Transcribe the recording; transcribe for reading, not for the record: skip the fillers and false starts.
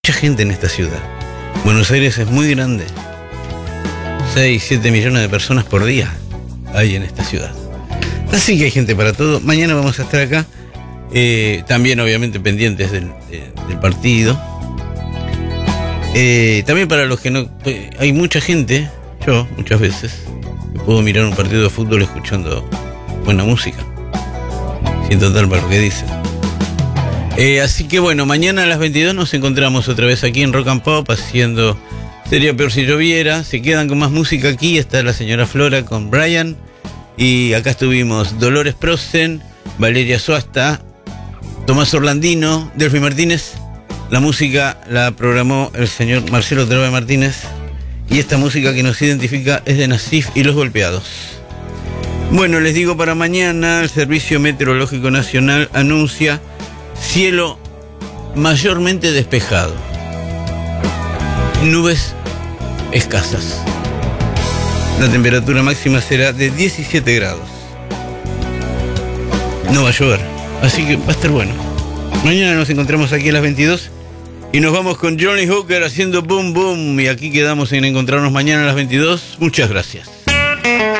mucha gente en esta ciudad. Buenos Aires es muy grande. 6, 7 millones de personas por día hay en esta ciudad. Así que hay gente para todo. Mañana vamos a estar acá. También obviamente pendientes del partido. También para los que no... hay mucha gente, yo muchas veces, que puedo mirar un partido de fútbol escuchando buena música. Sin total para lo que dicen. Así que bueno, mañana a las 22 nos encontramos otra vez aquí en Rock and Pop haciendo Sería Peor Si Lloviera. Se quedan con más música aquí. Está la señora Flora con Brian. Y acá estuvimos Dolores Prosen, Valeria Suasta, Tomás Orlandino, Delphi Martínez. La música la programó el señor Marcelo Trave Martínez. Y esta música que nos identifica es de Nasif y Los Golpeados. Bueno, les digo para mañana, el Servicio Meteorológico Nacional anuncia cielo mayormente despejado. Nubes escasas. La temperatura máxima será de 17 grados. No va a llover, así que va a estar bueno. Mañana nos encontramos aquí a las 22 y nos vamos con Johnny Hooker haciendo Boom Boom. Y aquí quedamos en encontrarnos mañana a las 22. Muchas gracias.